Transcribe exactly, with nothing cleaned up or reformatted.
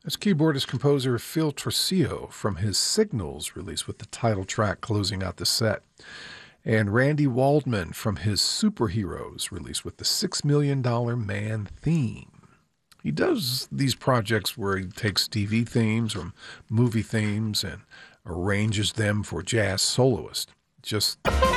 That's keyboardist composer Phil Torcio from his Signals release with the title track closing out the set. And Randy Waldman from his Superheroes release with the Six Million Dollar Man theme. He does these projects where he takes T V themes or movie themes and arranges them for jazz soloists. Just